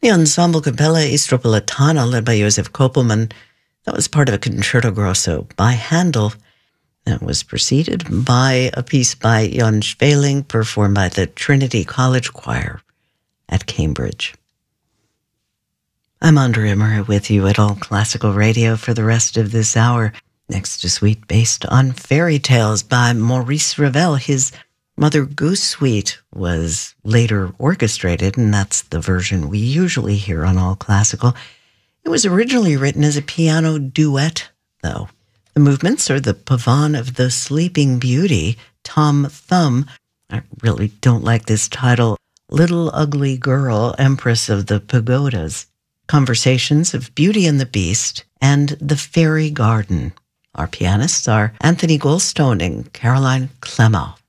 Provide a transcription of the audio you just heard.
The Ensemble Capella Istropolitana, led by Josef Koppelman, that was part of a concerto grosso by Handel. That was preceded by a piece by Jan Schweling, performed by the Trinity College Choir at Cambridge. I'm Andrea Murray with you at All Classical Radio for the rest of this hour. Next, a suite based on fairy tales by Maurice Ravel. His Mother Goose Suite was later orchestrated, and that's the version we usually hear on All Classical. It was originally written as a piano duet, though. The movements are the Pavane of the Sleeping Beauty, Tom Thumb. I really don't like this title. Little Ugly Girl, Empress of the Pagodas. Conversations of Beauty and the Beast, and The Fairy Garden. Our pianists are Anthony Goldstone and Caroline Clemau.